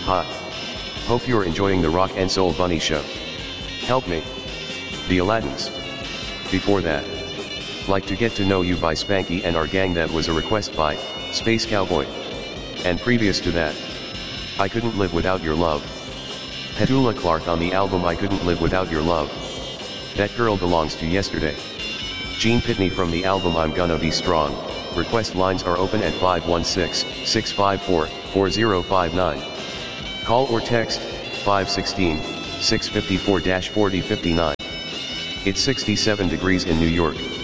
Ha. Hope you're enjoying the Rock and Soul Bunny show. Help me. The Aladdins. Before that. Like to Get to Know You by Spanky and Our Gang, that was a request by Space Cowboy. And previous to that, I Couldn't Live Without Your Love. Petula Clark on the album I Couldn't Live Without Your Love. That Girl Belongs to Yesterday. Gene Pitney from the album I'm Gonna Be Strong. Request lines are open at 516-654-4059. Call or text 516-654-4059. It's 67 degrees in New York.